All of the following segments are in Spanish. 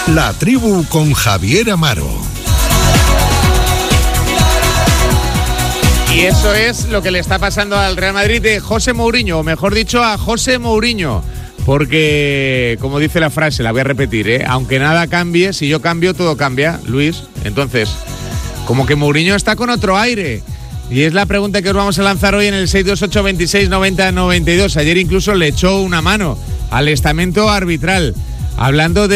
La Tribu con Javier Amaro. Y eso es lo que le está pasando al Real Madrid de José Mourinho, o mejor dicho, a José Mourinho. Porque, como dice la frase, la voy a repetir, aunque nada cambie, si yo cambio, todo cambia, Luis. Entonces, como que Mourinho está con otro aire. Y es la pregunta que os vamos a lanzar hoy en el 628-26-90-92. Ayer incluso le echó una mano al estamento arbitral, hablando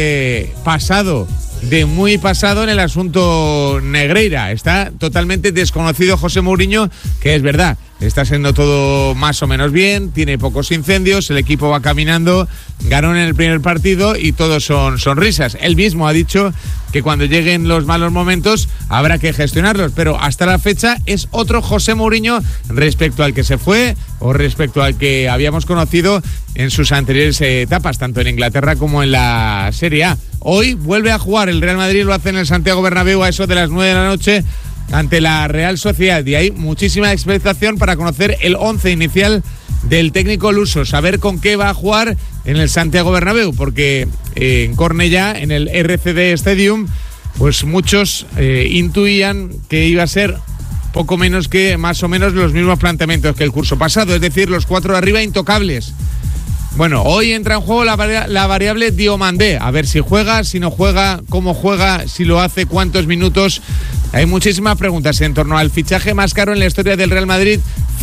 de pasado, de muy pasado en el asunto Negreira. Está totalmente desconocido José Mourinho, que es verdad, está siendo todo más o menos bien, tiene pocos incendios, el equipo va caminando, ganó en el primer partido y todos son sonrisas. Él mismo ha dicho que cuando lleguen los malos momentos habrá que gestionarlos, pero hasta la fecha es otro José Mourinho respecto al que se fue o respecto al que habíamos conocido en sus anteriores etapas, tanto en Inglaterra como en la Serie A. Hoy vuelve a jugar el Real Madrid, lo hace en el Santiago Bernabéu a eso de las 9 de la noche ante la Real Sociedad, y hay muchísima expectación para conocer el 11 inicial del técnico luso, saber con qué va a jugar en el Santiago Bernabéu, porque en Cornellá, en el RCD Stadium, pues muchos intuían que iba a ser poco menos que más o menos los mismos planteamientos que el curso pasado, es decir, los 4 de arriba intocables. Bueno, hoy entra en juego la variable Diomandé, a ver si juega, si no juega, cómo juega, si lo hace, cuántos minutos. Hay muchísimas preguntas en torno al fichaje más caro en la historia del Real Madrid,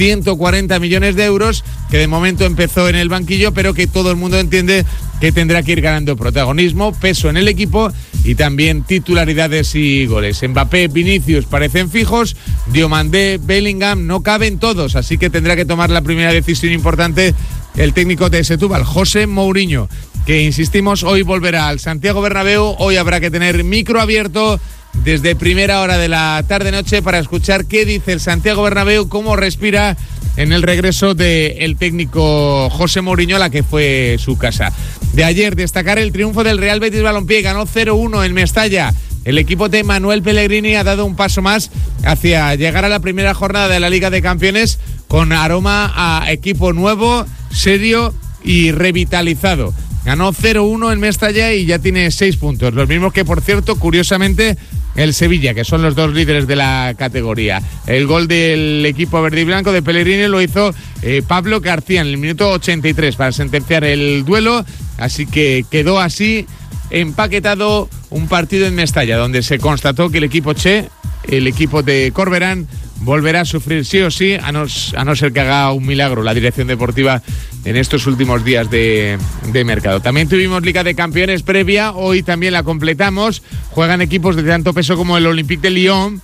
140 millones de euros, que de momento empezó en el banquillo, pero que todo el mundo entiende que tendrá que ir ganando protagonismo, peso en el equipo y también titularidades y goles. Mbappé, Vinicius parecen fijos, Diomandé, Bellingham no caben todos, así que tendrá que tomar la primera decisión importante el técnico de Setúbal, José Mourinho, que insistimos, hoy volverá al Santiago Bernabéu. Hoy habrá que tener micro abierto desde primera hora de la tarde-noche para escuchar qué dice el Santiago Bernabéu, cómo respira en el regreso del técnico José Mourinho a la que fue su casa. De ayer, destacar el triunfo del Real Betis Balompié, ganó 0-1 en Mestalla. El equipo de Manuel Pellegrini ha dado un paso más hacia llegar a la primera jornada de la Liga de Campeones con aroma a equipo nuevo, serio y revitalizado. Ganó 0-1 en Mestalla y ya tiene 6 puntos, los mismos que, por cierto, curiosamente, el Sevilla, que son los dos líderes de la categoría. El gol del equipo verde y blanco de Pellegrini lo hizo Pablo García en el minuto 83 para sentenciar el duelo, así que quedó así empaquetado un partido en Mestalla, donde se constató que el equipo el equipo de Corberán, volverá a sufrir sí o sí, a no ser que haga un milagro la dirección deportiva en estos últimos días de mercado. También tuvimos Liga de Campeones previa, hoy también la completamos. Juegan equipos de tanto peso como el Olympique de Lyon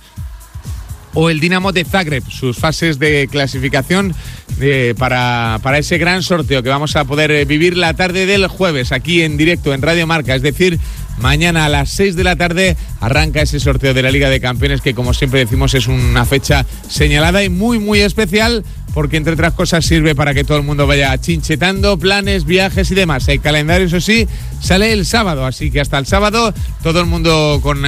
o el Dinamo de Zagreb, sus fases de clasificación para ese gran sorteo que vamos a poder vivir la tarde del jueves aquí en directo en Radio Marca, es decir, mañana a las 6 de la tarde arranca ese sorteo de la Liga de Campeones, que, como siempre decimos, es una fecha señalada y muy, muy especial, porque entre otras cosas sirve para que todo el mundo vaya chinchetando planes, viajes y demás. El calendario, eso sí, sale el sábado, así que hasta el sábado todo el mundo con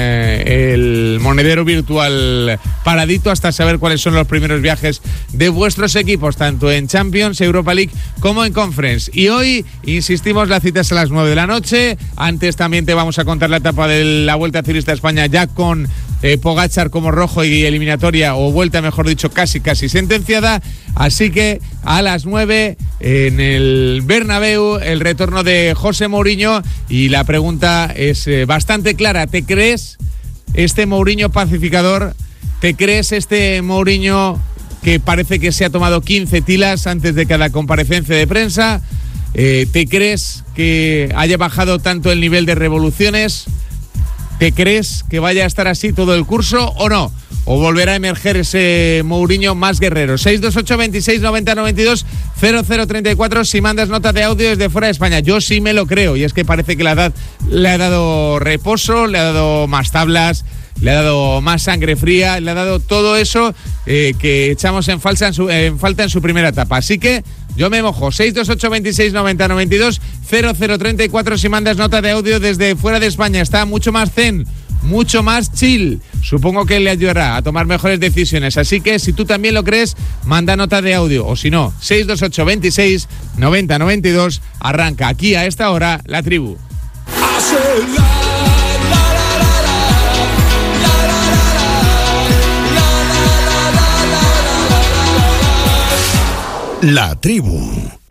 el monedero virtual paradito hasta saber cuáles son los primeros viajes de vuestros equipos, tanto en Champions, Europa League como en Conference. Y hoy, insistimos, la cita es a las 9 de la noche. Antes también te vamos a contar la etapa de la Vuelta Ciclista a España, ya con Pogačar como rojo y eliminatoria, o vuelta, mejor dicho, casi sentenciada. Así que a las 9 en el Bernabéu, el retorno de José Mourinho, y la pregunta es bastante clara. ¿Te crees este Mourinho pacificador? ¿Te crees este Mourinho que parece que se ha tomado 15 tilas antes de cada comparecencia de prensa? ¿Te crees que haya bajado tanto el nivel de revoluciones? ¿Te crees que vaya a estar así todo el curso o no? ¿O volverá a emerger ese Mourinho más guerrero? 628 26 90 92 0034 si mandas nota de audio desde fuera de España. Yo sí me lo creo, y es que parece que la edad le ha dado reposo, le ha dado más tablas, le ha dado más sangre fría, le ha dado todo eso que echamos en falta en su primera etapa. Así que yo me mojo. 628 26 90 92 0034 si mandas nota de audio desde fuera de España. Está mucho más zen, mucho más chill. Supongo que le ayudará a tomar mejores decisiones. Así que si tú también lo crees, manda nota de audio. O si no, 628 26 90 92. Arranca aquí a esta hora La Tribu. La tribu.